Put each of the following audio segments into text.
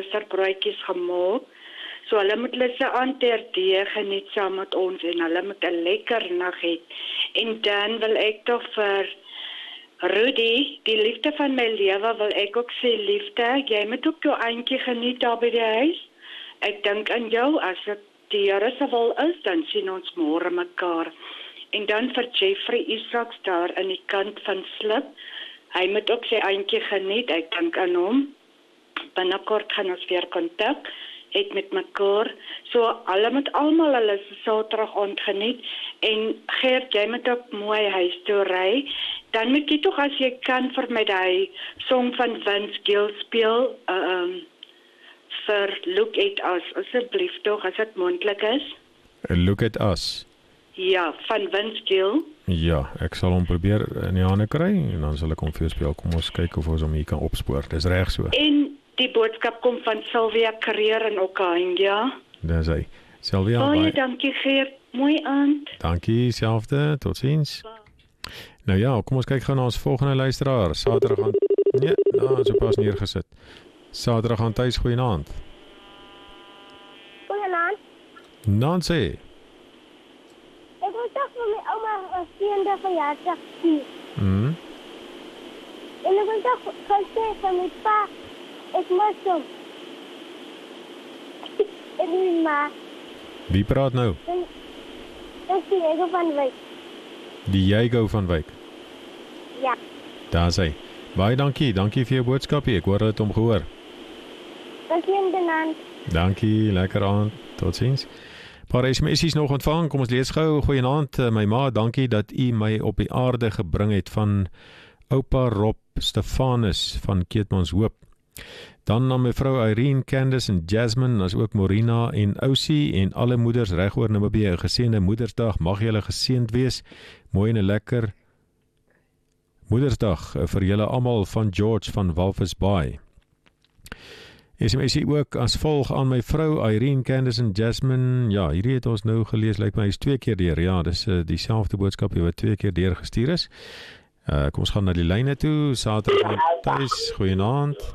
roosterbroodjies gemaak. So hulle moet hulle se aandeel geniet saam met ons en hulle moet 'n lekker nag hê. En dan wil ek toch vir Rudy, die liefde van my lewe, wil ek ook sê liefde, jy moet ook jou eentjie geniet daar by die huis. Ek dink aan jou, as dit die Here se wil is, dan sien ons môre mekaar. En dan vir Jeffrey Isaacs daar in die kant van Slip, hy moet ook sy eentjie geniet, ek dink aan hom. Binnekort gaan ons weer kontak het met mekaar. So hulle moet almal hulle Saterdag aand geniet. En Gert, jy moet ook mooi huis toe ry. Dan moet jy toch as jy kan vir my die song van Vince Gill speel, vir Look at Us, asseblief toch, as dit moontlik is. Look at Us. Ja, van Vince Gill. Ja, ek sal hom probeer in die hande kry en dan sal ek hom vir jou speel. Kom ons kyk of ons hom hier kan opspoor. Dis reg so. En die boodskap kom van Sylvia Creer in Okahandja. Dis hy. Sylvia, baie dankie Geert. Mooi aand. Dankie, selfde. Totsiens. Nou ja, kom ons kyk gou na ons volgende luisteraar. Saterdag aan. Nee, so pas neergesit. Saterdag aan tuis, goeienaand. Goeienaand. Nancy. Ek wil toch vir my ouma 'n seënde verjaarsdag stuur. En ek wil toch gaan sê vir my pa, ek mis hom. Ek wil maar. Wie praat nou? Dis die Jago van Wyk. Die Jago van Wyk? Ja. Daar sê. Baie dankie vir jou boodskapie. Ek hoor dit om gehoor. Dankie, lekker aand. Totsiens. Paar SMS'es nog ontvang. Kom ons lees gou. Goeienaand, my ma, dankie dat u my op die aarde gebring het, van oupa Rob Stefanus van Keetmanshoop. Dan aan mevrou Irene, Candice en Jasmine, as ook Morina en Ousie en alle moeders reg oor Namibië. 'n Geseënde Moedersdag. Mag julle geseënd wees. Mooi en 'n lekker Moedersdag vir julle almal, van George van Walvis Bay. SMS ook as volg aan my vrou Irene, Candice en Jasmine. Ja, hierdie het ons nou gelees, lyk my is 2 keer deur. Ja, dis dieselfde boodskap wat 2 keer deur gestuur is. Kom ons gaan na die lyne toe. Saterdag aan tuis. Goeienaand.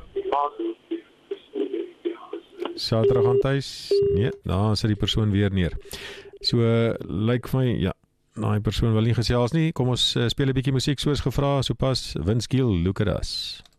Saterdag aan tuis. Nee, daar sit die persoon weer neer. So lyk vir my, ja, die persoon wil nie gesels nie. Kom ons speel 'n bietjie musiek soos gevra, sopas Vince Gill, Look at Us.